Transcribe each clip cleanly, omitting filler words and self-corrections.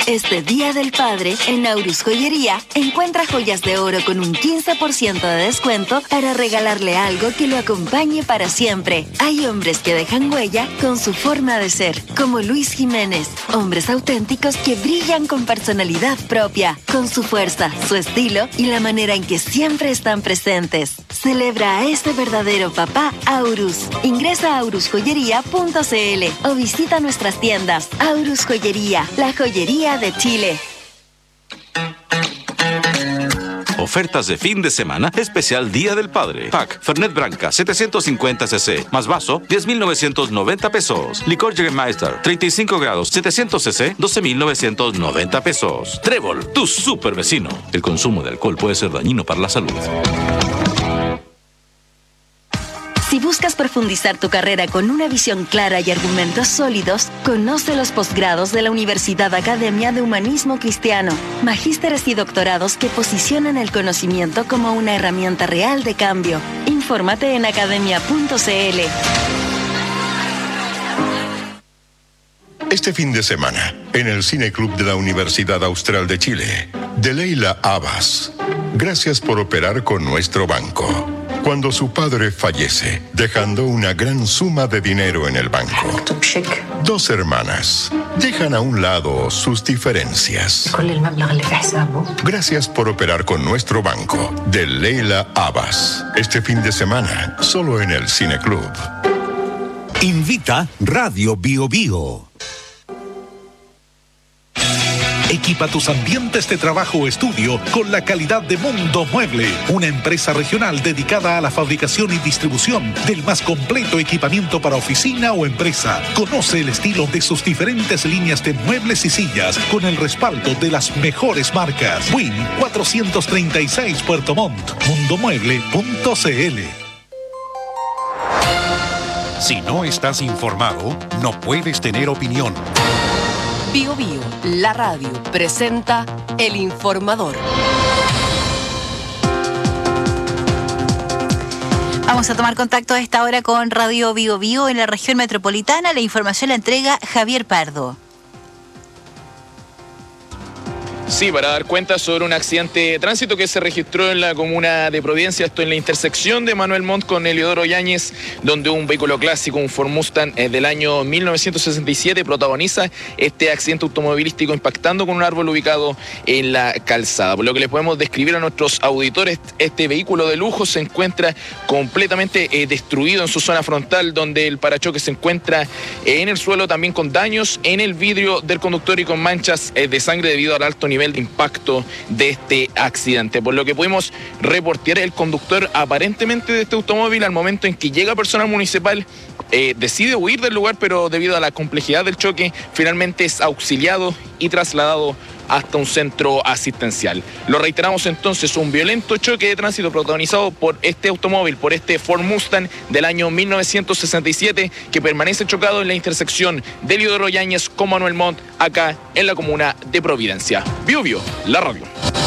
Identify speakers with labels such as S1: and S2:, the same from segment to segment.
S1: Este Día del Padre, en Aurus Joyería, encuentra joyas de oro con un 15% de descuento para regalarle algo que lo acompañe para siempre. Hay hombres que dejan huella con su forma de ser, como Luis Jiménez. Hombres auténticos que brillan con personalidad propia, con su fuerza, su estilo y la manera en que siempre están presentes. Celebra a este verdadero papá Aurus. Ingresa a aurusjoyería.cl o visita nuestras tiendas. Aurus Joyería, la joyería de Chile.
S2: Ofertas de fin de semana, especial Día del Padre. Pack Fernet Branca, 750 cc, más vaso, 10,990 pesos. Licor Jägermeister, 35 grados, 700 cc, 12,990 pesos. Trébol, tu super vecino. El consumo de alcohol puede ser dañino para la salud.
S1: Si buscas profundizar tu carrera con una visión clara y argumentos sólidos, conoce los posgrados de la Universidad Academia de Humanismo Cristiano, magísteres y doctorados que posicionan el conocimiento como una herramienta real de cambio. Infórmate en academia.cl.
S3: Este fin de semana, en el Cine Club de la Universidad Austral de Chile, de Leila Abbas. Gracias por operar con nuestro banco. Cuando su padre fallece, dejando una gran suma de dinero en el banco. Dos hermanas dejan a un lado sus diferencias. Gracias por operar con nuestro banco, de Leila Abbas. Este fin de semana, solo en el Cine Club.
S4: Invita Radio Bio Bio. Equipa tus ambientes de trabajo o estudio con la calidad de Mundo Mueble, una empresa regional dedicada a la fabricación y distribución del más completo equipamiento para oficina o empresa. Conoce el estilo de sus diferentes líneas de muebles y sillas con el respaldo de las mejores marcas. Win 436 Puerto Montt, mundomueble.cl.
S5: Si no estás informado, no puedes tener opinión.
S6: Bio Bio, la radio, presenta El Informador.
S7: Vamos a tomar contacto a esta hora con Radio Bio Bio en la región metropolitana. La información la entrega Javier Pardo.
S8: Sí, para dar cuenta sobre un accidente de tránsito que se registró en la comuna de Providencia, esto en la intersección de Manuel Montt con Eliodoro Yáñez, donde un vehículo clásico, un Ford Mustang del año 1967, protagoniza este accidente automovilístico impactando con un árbol ubicado en la calzada. Por lo que les podemos describir a nuestros auditores, este vehículo de lujo se encuentra completamente destruido en su zona frontal, donde el parachoques se encuentra en el suelo también con daños en el vidrio del conductor y con manchas de sangre debido al alto nivel de impacto de este accidente. Por lo que pudimos reportear, el conductor aparentemente de este automóvil, al momento en que llega personal municipal, decide huir del lugar, pero debido a la complejidad del choque, finalmente es auxiliado y trasladado hasta un centro asistencial. Lo reiteramos entonces, un violento choque de tránsito protagonizado por este automóvil, por este Ford Mustang del año 1967, que permanece chocado en la intersección de Eliodoro Yáñez con Manuel Montt, acá en la comuna de Providencia. Bio Bio, la radio.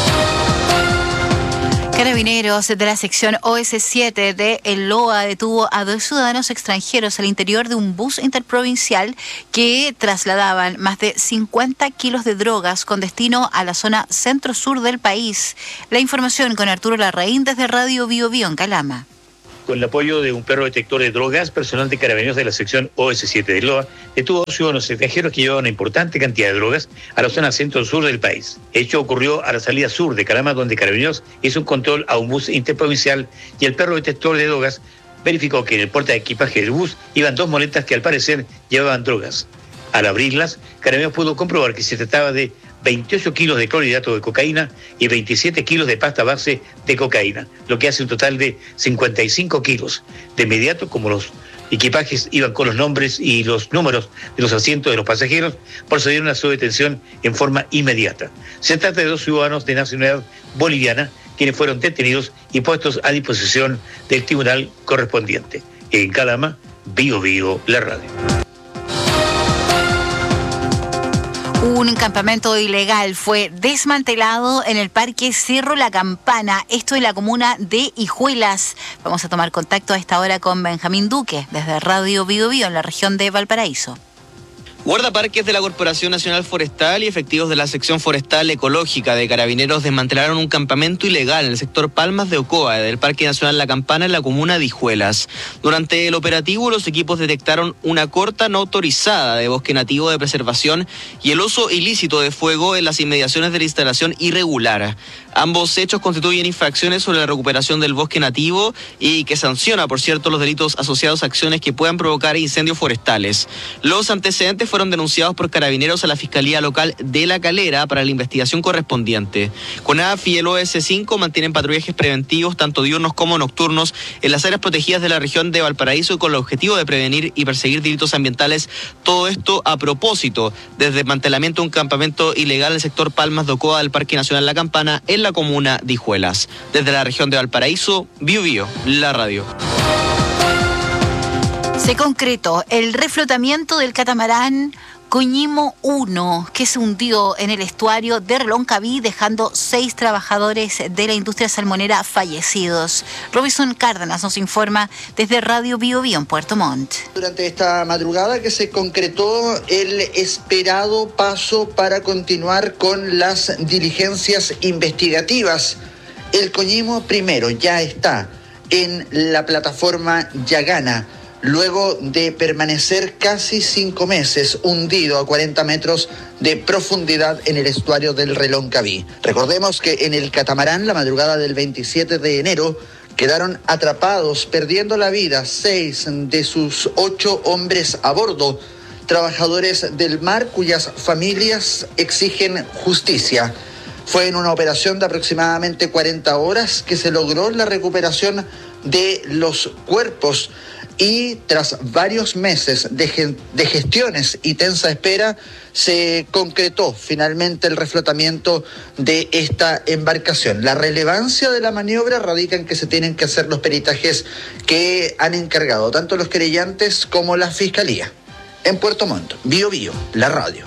S7: Carabineros de la sección OS7 de El Loa detuvo a 2 ciudadanos extranjeros al interior de un bus interprovincial que trasladaban más de 50 kilos de drogas con destino a la zona centro-sur del país. La información con Arturo Larraín desde Radio Bio Bio en Calama.
S9: Con el apoyo de un perro detector de drogas, personal de Carabineros de la sección OS7 de Loa detuvo a 2 ciudadanos extranjeros que llevaban una importante cantidad de drogas a la zona centro-sur del país. El hecho ocurrió a la salida sur de Calama, donde Carabineros hizo un control a un bus interprovincial y el perro detector de drogas verificó que en el porta de equipaje del bus iban 2 moletas que al parecer llevaban drogas. Al abrirlas, Carabineros pudo comprobar que se trataba de 28 kilos de clorhidrato de cocaína y 27 kilos de pasta base de cocaína, lo que hace un total de 55 kilos. De inmediato, como los equipajes iban con los nombres y los números de los asientos de los pasajeros, procedieron a su detención en forma inmediata. Se trata de 2 ciudadanos de nacionalidad boliviana, quienes fueron detenidos y puestos a disposición del tribunal correspondiente. En Calama, Bio Bio, la radio.
S7: Un campamento ilegal fue desmantelado en el Parque Cerro La Campana, esto en la comuna de Hijuelas. Vamos a tomar contacto a esta hora con Benjamín Duque, desde Radio Bio Bio en la región de Valparaíso.
S10: Guardaparques de la Corporación Nacional Forestal y efectivos de la Sección Forestal Ecológica de Carabineros desmantelaron un campamento ilegal en el sector Palmas de Ocoa del Parque Nacional La Campana en la comuna de Hijuelas. Durante el operativo, los equipos detectaron una corta no autorizada de bosque nativo de preservación y el uso ilícito de fuego en las inmediaciones de la instalación irregular. Ambos hechos constituyen infracciones sobre la recuperación del bosque nativo y que sanciona, por cierto, los delitos asociados a acciones que puedan provocar incendios forestales. Los antecedentes fueron denunciados por Carabineros a la Fiscalía Local de La Calera para la investigación correspondiente. CONAF y el OS5 mantienen patrullajes preventivos, tanto diurnos como nocturnos, en las áreas protegidas de la región de Valparaíso con el objetivo de prevenir y perseguir delitos ambientales. Todo esto a propósito del desmantelamiento de un campamento ilegal en el sector Palmas de Ocoa del Parque Nacional La Campana en la comuna de Hijuelas. Desde la región de Valparaíso, Bio Bio, la radio.
S7: Se concretó el reflotamiento del catamarán Coñimo 1, que se hundió en el estuario de Reloncaví, dejando 6 trabajadores de la industria salmonera fallecidos. Robinson Cárdenas nos informa desde Radio Bio Bio en Puerto Montt.
S11: Durante esta madrugada que se concretó el esperado paso para continuar con las diligencias investigativas. El Coñimo primero ya está en la plataforma Yagana, luego de permanecer casi 5 meses hundido a 40 metros de profundidad en el estuario del Reloncaví. Recordemos que en el catamarán, la madrugada del 27 de enero, quedaron atrapados, perdiendo la vida, 6 de sus 8 hombres a bordo, trabajadores del mar cuyas familias exigen justicia. Fue en una operación de aproximadamente 40 horas que se logró la recuperación de los cuerpos. Y tras varios meses de gestiones y tensa espera, se concretó finalmente el reflotamiento de esta embarcación. La relevancia de la maniobra radica en que se tienen que hacer los peritajes que han encargado tanto los querellantes como la Fiscalía. En Puerto Montt, Bio Bio, la radio.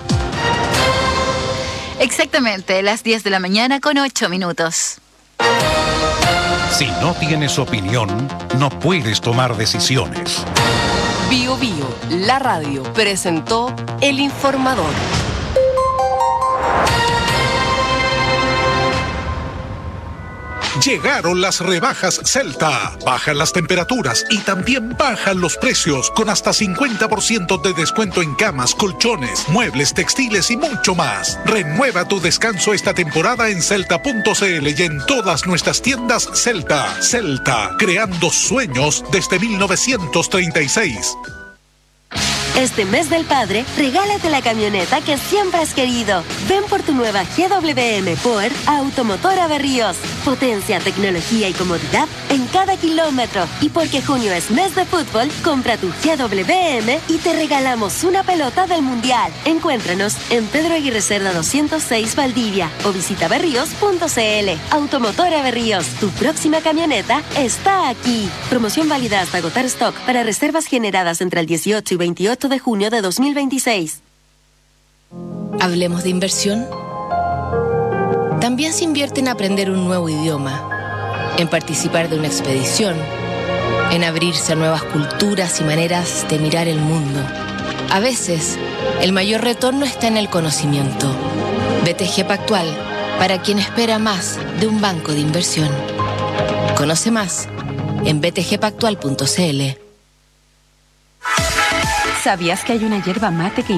S7: Exactamente, las 10 de la mañana con 8 minutos.
S5: Si no tienes opinión, no puedes tomar decisiones.
S6: Bio Bio, la radio, presentó El Informador.
S4: Llegaron las rebajas Celta. Bajan las temperaturas y también bajan los precios con hasta 50% de descuento en camas, colchones, muebles, textiles y mucho más. Renueva tu descanso esta temporada en celta.cl y en todas nuestras tiendas Celta. Celta, creando sueños desde 1936.
S1: Este mes del padre, regálate la camioneta que siempre has querido. Ven por tu nueva GWM Power a Automotora Berríos. Potencia, tecnología y comodidad en cada kilómetro. Y porque junio es mes de fútbol, compra tu GWM y te regalamos una pelota del Mundial. Encuéntranos en Pedro Aguirre Cerda 206 Valdivia o visita berríos.cl. Automotora Berríos, tu próxima camioneta está aquí. Promoción válida hasta agotar stock para reservas generadas entre el 18 y 28 de junio de 2026.
S12: Hablemos de inversión. También se invierte en aprender un nuevo idioma, en participar de una expedición, en abrirse a nuevas culturas y maneras de mirar el mundo. A veces, el mayor retorno está en el conocimiento. BTG Pactual, para quien espera más de un banco de inversión. Conoce más en btgpactual.cl.
S13: ¿Sabías que hay una hierba mate que